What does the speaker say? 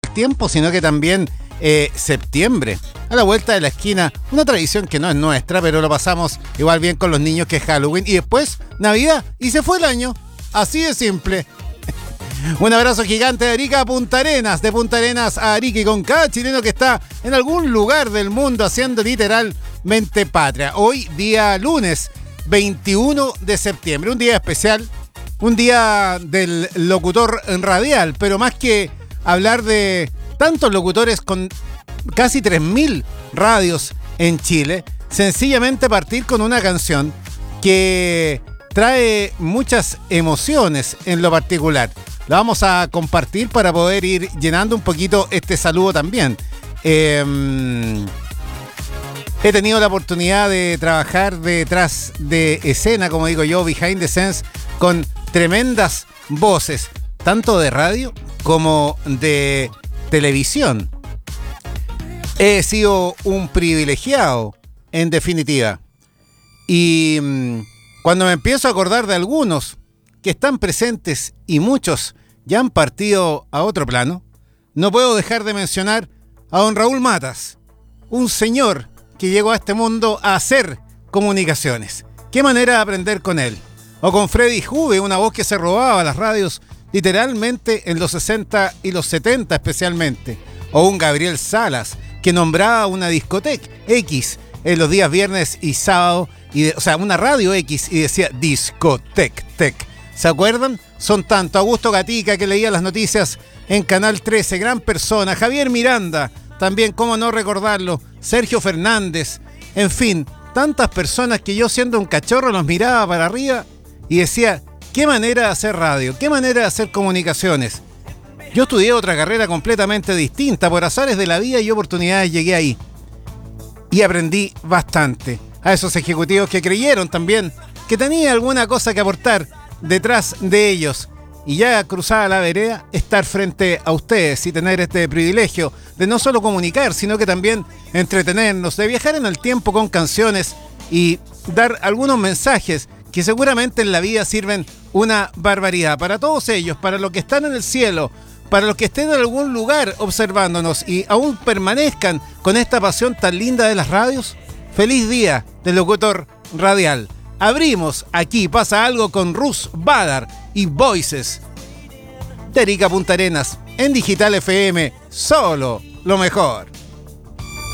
tiempo, sino que también septiembre, a la vuelta de la esquina. Una tradición que no es nuestra, pero lo pasamos igual bien con los niños, que es Halloween. Y después Navidad y se fue el año. Así de simple. Un abrazo gigante de Arica a Punta Arenas, de Punta Arenas a Arica, y con cada chileno que está en algún lugar del mundo haciendo literalmente patria. Hoy, día lunes 21 de septiembre, un día especial, un día del locutor radial, pero más que hablar de tantos locutores con casi 3.000 radios en Chile, sencillamente partir con una canción que trae muchas emociones en lo particular. La vamos a compartir para poder ir llenando un poquito este saludo también. He tenido la oportunidad de trabajar detrás de escena, como digo yo, behind the scenes, con tremendas voces, tanto de radio como de televisión. He sido un privilegiado, en definitiva. Y cuando me empiezo a acordar de algunos que están presentes y muchos ya han partido a otro plano, no puedo dejar de mencionar a don Raúl Matas, un señor que llegó a este mundo a hacer comunicaciones. ¿Qué manera de aprender con él? O con Freddy Juve, una voz que se robaba las radios literalmente en los 60 y los 70 especialmente. O un Gabriel Salas, que nombraba una discoteca X en los días viernes y sábado, o sea, una radio X, y decía discoteca tech. ¿Se acuerdan? Son tanto. Augusto Gatica, que leía las noticias en Canal 13, gran persona. Javier Miranda, también, cómo no recordarlo. Sergio Fernández, en fin, tantas personas que yo, siendo un cachorro, los miraba para arriba y decía, qué manera de hacer radio, qué manera de hacer comunicaciones. Yo estudié otra carrera completamente distinta, por azares de la vida y oportunidades llegué ahí. Y aprendí bastante. A esos ejecutivos que creyeron también que tenía alguna cosa que aportar detrás de ellos. Y ya cruzada la vereda, estar frente a ustedes y tener este privilegio de no solo comunicar, sino que también entretenernos, de viajar en el tiempo con canciones y dar algunos mensajes que seguramente en la vida sirven una barbaridad. Para todos ellos, para los que están en el cielo, para los que estén en algún lugar observándonos y aún permanezcan con esta pasión tan linda de las radios, feliz día del locutor radial. Abrimos Aquí Pasa Algo con Ruth Badar y Voices de Arica Punta Arenas en Digital FM, solo lo mejor.